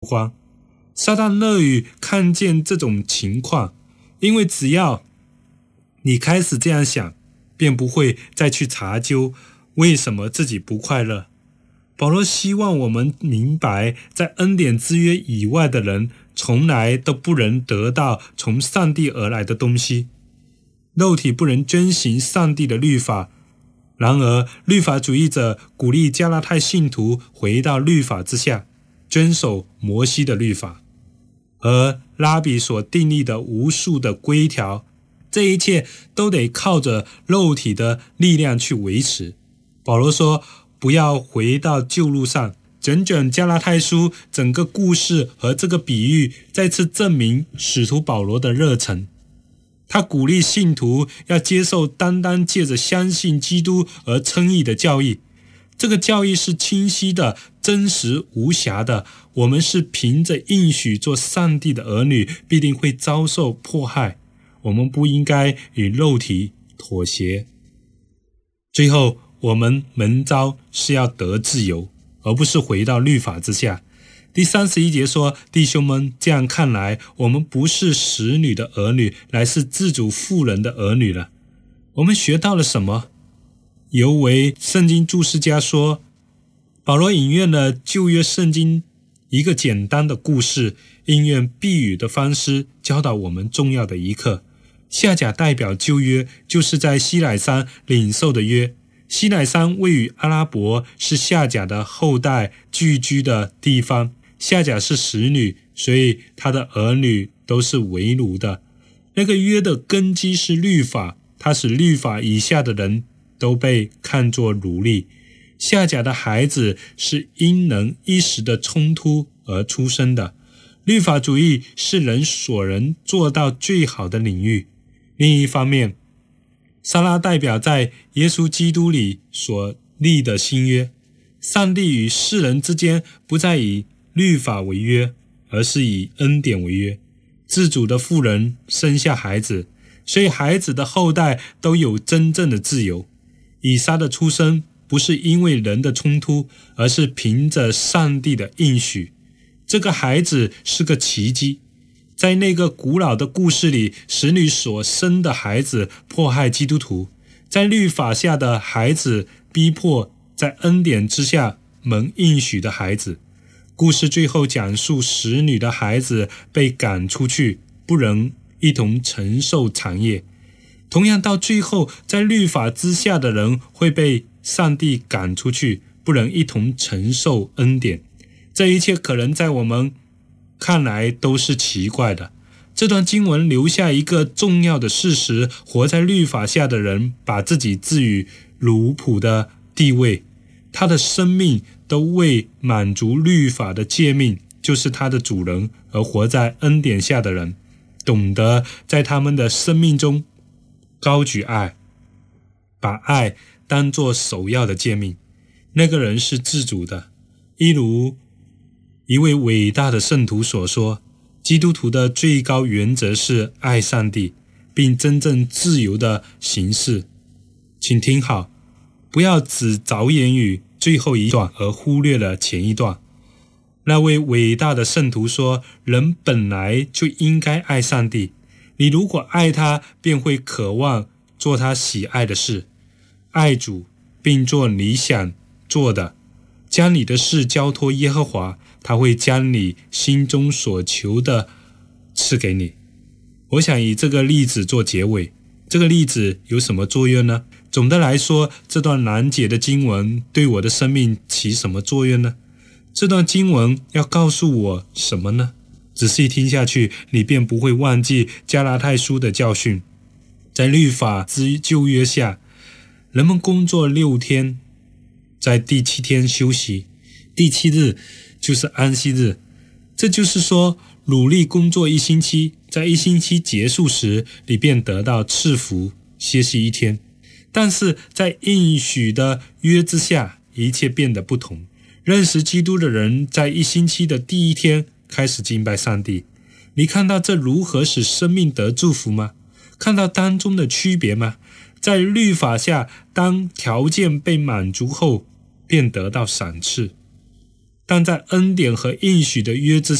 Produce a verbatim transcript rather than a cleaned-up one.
慌。撒旦乐于看见这种情况，因为只要你开始这样想，便不会再去查究为什么自己不快乐。保罗希望我们明白，在恩典之约以外的人从来都不能得到从上帝而来的东西，肉体不能遵行上帝的律法。然而律法主义者鼓励加拉太信徒回到律法之下，遵守摩西的律法，而拉比所订立的无数的规条，这一切都得靠着肉体的力量去维持。保罗说，不要回到旧路上。整卷加拉太书整个故事和这个比喻再次证明使徒保罗的热忱。他鼓励信徒要接受单单借着相信基督而称义的教义。这个教义是清晰的、真实无瑕的。我们是凭着应许做上帝的儿女，必定会遭受迫害。我们不应该与肉体妥协。最后，我们蒙召是要得自由，而不是回到律法之下。第三十一节说，弟兄们，这样看来，我们不是使女的儿女，乃是自主妇人的儿女了。我们学到了什么？尤为圣经注释家说，保罗引用了旧约圣经一个简单的故事，应用避语的方式教导我们重要的一课。夏甲代表旧约，就是在西乃山领受的约。西乃山位于阿拉伯，是夏甲的后代聚居的地方。夏甲是使女，所以她的儿女都是为奴的。那个约的根基是律法，它使律法以下的人都被看作奴隶。夏甲的孩子是因人一时的冲突而出生的。律法主义是人所能做到最好的领域。另一方面，撒拉代表在耶稣基督里所立的新约。上帝与世人之间不再以律法为约，而是以恩典为约。自主的妇人生下孩子，所以孩子的后代都有真正的自由。以撒的出生不是因为人的冲突，而是凭着上帝的应许。这个孩子是个奇迹。在那个古老的故事里，使女所生的孩子迫害基督徒，在律法下的孩子逼迫在恩典之下蒙应许的孩子。故事最后讲述使女的孩子被赶出去，不能一同承受产业。同样到最后，在律法之下的人会被上帝赶出去，不能一同承受恩典。这一切可能在我们看来都是奇怪的。这段经文留下一个重要的事实，活在律法下的人把自己置于奴仆的地位，他的生命都为满足律法的诫命，就是他的主人。而活在恩典下的人懂得在他们的生命中高举爱，把爱当作首要的诫命。那个人是自主的，一如一位伟大的圣徒所说，基督徒的最高原则是爱上帝，并真正自由的行事。请听好，不要只着眼于最后一段而忽略了前一段。那位伟大的圣徒说，人本来就应该爱上帝，你如果爱他，便会渴望做他喜爱的事，爱主并做你想做的，将你的事交托耶和华，他会将你心中所求的赐给你。我想以这个例子做结尾。这个例子有什么作用呢？总的来说，这段难解的经文对我的生命起什么作用呢？这段经文要告诉我什么呢？仔细听下去，你便不会忘记加拉太书的教训。在律法之旧约下，人们工作六天，在第七天休息，第七日就是安息日。这就是说，努力工作一星期，在一星期结束时，你便得到赐福，歇息一天。但是在应许的约之下，一切变得不同。认识基督的人在一星期的第一天开始敬拜上帝。你看到这如何使生命得祝福吗？看到当中的区别吗？在律法下，当条件被满足后，便得到赏赐。但在恩典和应许的约之